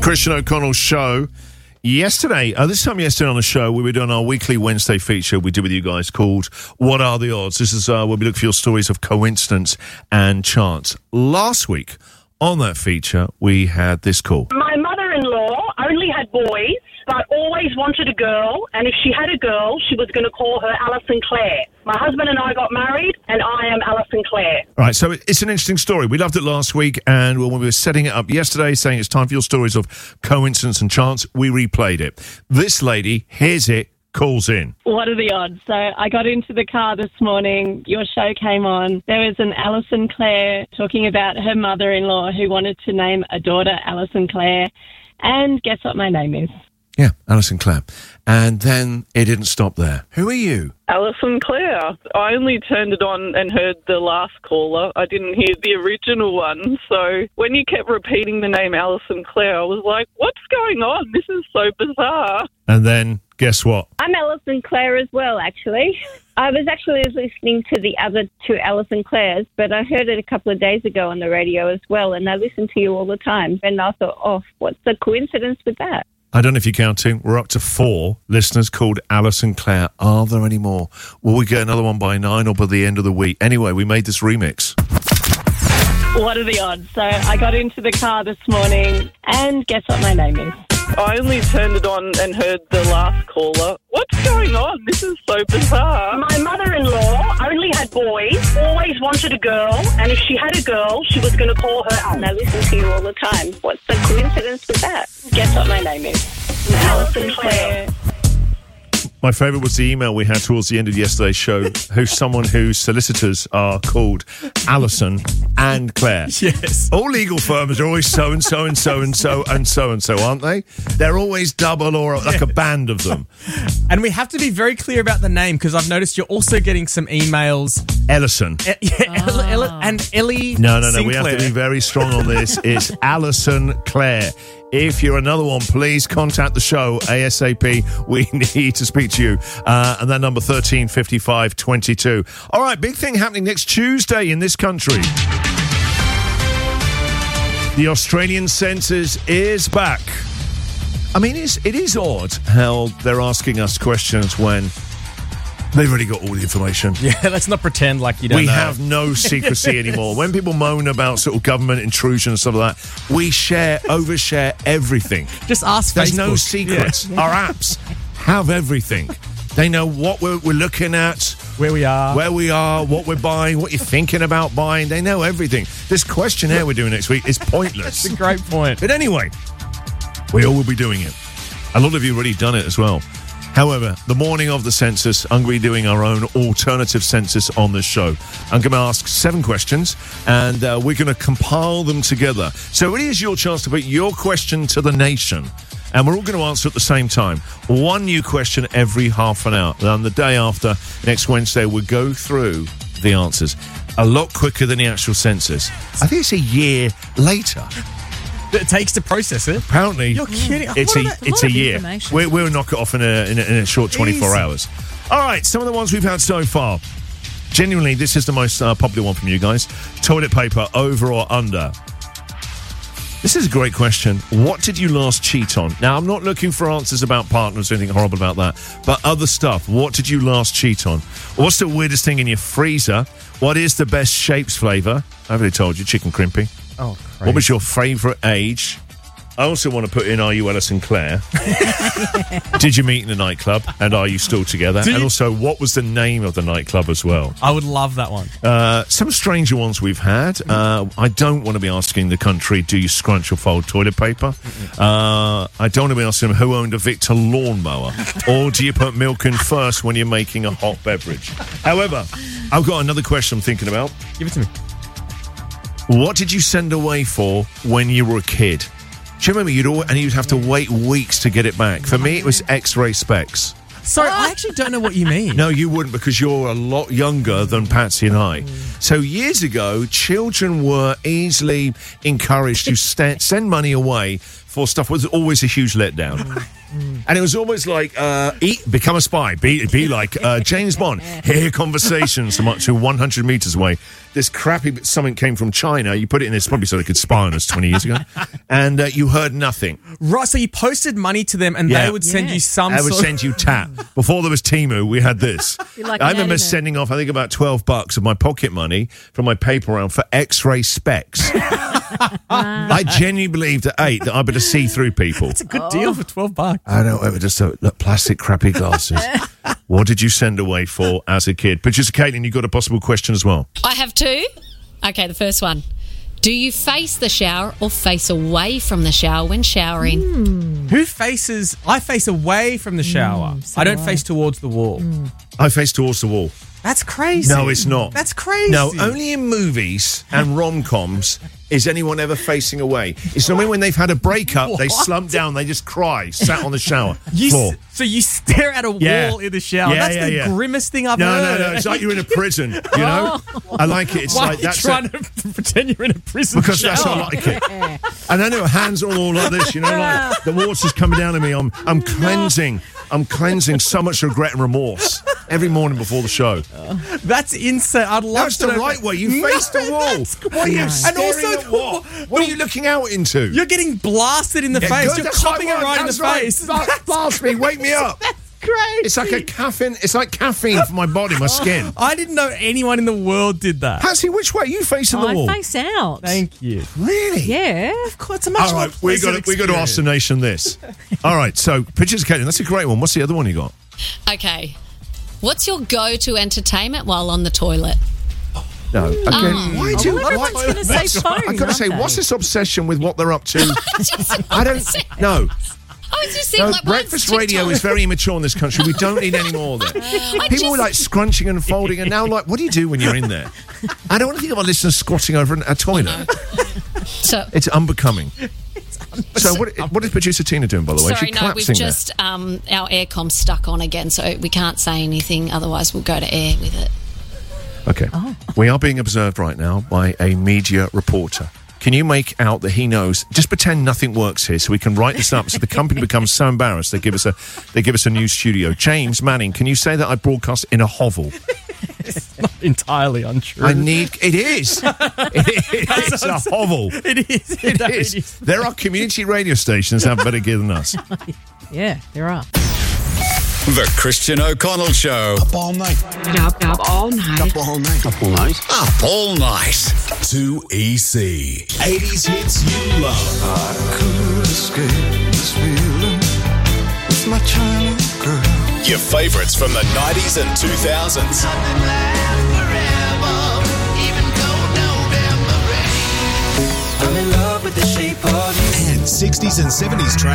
Christian O'Connell's show. Yesterday on the show, we were doing our weekly Wednesday feature we did with you guys called What Are the Odds? This is where we look for your stories of coincidence and chance. Last week on that feature, we had this call. My mother-in-law only had boys, but always wanted a girl, and if she had a girl, she was going to call her Alison Clare. My husband and I got married, and I am Alison Clare. All right, so it's an interesting story. We loved it last week, and when we were setting it up yesterday, saying it's time for your stories of coincidence and chance, we replayed it. This lady hears it, calls in. What are the odds? So I got into the car this morning, your show came on. There was an Alison Clare talking about her mother-in-law who wanted to name a daughter Alison Clare, and guess what my name is? Yeah, Alison Clare. And then it didn't stop there. Who are you? Alison Clare. I only turned it on and heard the last caller. I didn't hear the original one. So when you kept repeating the name Alison Clare, I was like, what's going on? This is so bizarre. And then, guess what? I'm Alison Clare as well, actually. I was actually listening to the other two Alison Clares, but I heard it a couple of days ago on the radio as well, and I listen to you all the time. And I thought, oh, what's the coincidence with that? I don't know if you're counting. We're up to 4 listeners called Alison Clare. Are there any more? Will we get another one by 9 or by the end of the week? Anyway, we made this remix. What are the odds? So I got into the car this morning, and guess what my name is? I only turned it on and heard the last caller. What's going on? This is so bizarre. My mother-in-law only had boys, always wanted a girl, and if she had a girl, she was going to call her Alison. And I listen to you all the time. What's the coincidence with that? Guess what my name is? Alison Clare. My favourite was the email we had towards the end of yesterday's show, who's someone whose solicitors are called Alison and Clare. Yes. All legal firms are always so-and-so and so-and-so and so-and-so, aren't they? They're always double or like a band of them. And we have to be very clear about the name because I've noticed you're also getting some emails. Ellison. And Ellie No. Sinclair. We have to be very strong on this. It's Alison Clare. If you're another one, please contact the show ASAP. We need to speak to you. And that number 135522. All right, big thing happening next Tuesday in this country. The Australian census is back. I mean, it is odd how they're asking us questions when they've already got all the information. Yeah, let's not pretend like you don't know. We have no secrecy anymore. When people moan about sort of government intrusion and stuff like that, we overshare everything. Just ask There's Facebook. no secrets. Yeah. Our apps have everything. They know what we're looking at, where we are, what we're buying, what you're thinking about buying. They know everything. This questionnaire we're doing next week is pointless. That's a great point. But anyway, we all will be doing it. A lot of you have already done it as well. However, the morning of the census, I'm going to be doing our own alternative census on this show. I'm going to ask 7 questions, and we're going to compile them together. So it is your chance to put your question to the nation, and we're all going to answer at the same time. 1 new question every half an hour. And the day after, next Wednesday, we'll go through the answers. A lot quicker than the actual census. I think it's a year later. It takes to process it. Apparently, you're kidding. It's a year. We'll knock it off in a short 24 hours. All right, some of the ones we've had so far. Genuinely, this is the most popular one from you guys. Toilet paper, over or under? This is a great question. What did you last cheat on? Now, I'm not looking for answers about partners or anything horrible about that, but other stuff. What did you last cheat on? What's the weirdest thing in your freezer? What is the best shapes flavour? I've already told you, chicken crimpy. Oh, crazy. What was your favourite age? I also want to put in, are you Alison Clare? Did you meet in a nightclub? And are you still together? And also, what was the name of the nightclub as well? I would love that one. Some stranger ones we've had. I don't want to be asking the country, do you scrunch or fold toilet paper? I don't want to be asking them who owned a Victor lawnmower. Or do you put milk in first when you're making a hot beverage? However, I've got another question I'm thinking about. Give it to me. What did you send away for when you were a kid? Do you remember you'd have to wait weeks to get it back? For me, it was X-ray specs. Sorry, I actually don't know what you mean. No, you wouldn't, because you're a lot younger than Patsy and I. So years ago, children were easily encouraged to send money away for stuff was always a huge letdown. And it was almost like, become a spy, be like James Bond, hear conversations to 100 meters away. This crappy something came from China. You put it in this, probably so they could spy on us 20 years ago. And you heard nothing. Right, so you posted money to them and they would send you They would send you tap. Before there was Temu, we had this. like I remember sending off, I think, about $12 of my pocket money from my paper round for X-ray specs. I genuinely believed at 8 that I better see through people. It's a good deal for $12. I know, it was just plastic crappy glasses. What did you send away for as a kid? Producer Caitlin, you got a possible question as well. I have two. Okay, the first one. Do you face the shower or face away from the shower when showering? Who faces... I face away from the shower. I don't face towards the wall. I face towards the wall. That's crazy. No, it's not. That's crazy. No, only in movies and rom-coms is anyone ever facing away. It's normally when they've had a breakup, they slump down, they just cry, sat on the shower floor. So you stare at a wall in the shower. Yeah, That's the grimmest thing I've heard. No. It's like you're in a prison, you know? I like it. It's Why like are you that's trying to pretend you're in a prison because shower? that's how I like it. And I know hands are all like this, you know, like the water's coming down on me. I'm cleansing. I'm cleansing so much regret and remorse every morning before the show. That's insane. I'd love That's to the know. right way. You face the wall. What are you staring at what? What are you looking out into? You're getting blasted in the face. good, You're that's copping it right in the face. Blast me, wake me up. Great. It's like it's like caffeine for my body, my skin. I didn't know anyone in the world did that. Patsy, which way are you facing the wall? I face out. Thank you. Really? Yeah. Of course, it's a much All right, we got to ask the nation this. All right, so pictures, Caitlin. That's a great one. What's the other one you got? Okay. What's your go-to entertainment while on the toilet? No. Again, why do Everyone's going to say phone. I got to say, what's this obsession with what they're up to? I don't know. I was just thinking, like, breakfast mine's radio TikTok. is very immature in this country. We don't need any more of that. People were like scrunching and folding, and now like, what do you do when you're in there? I don't want to think of our listeners squatting over a toilet. So, It's unbecoming. So what is producer Tina doing, by the way? sorry, She's no, we've collapsing there. just our aircom's stuck on again, so we can't say anything. Otherwise, we'll go to air with it. Okay. We are being observed right now by a media reporter. Can you make out that he knows? Just pretend nothing works here, so we can write this up. So the company becomes so embarrassed they give us a new studio. James Manning, can you say that I broadcast in a hovel? It's not entirely untrue. It is. It's a hovel. It is. It is. There are community radio stations that have better gear than us. Yeah, there are. The Christian O'Connell Show. Up all night. Up all night. Up all night. Up all night. Up all night. 2EC. 80s hits you love. I could escape this feeling with my China girl. Your favourites from the 90s and 2000s. I'm in love with the shape of you. And 60s and 70s tracks.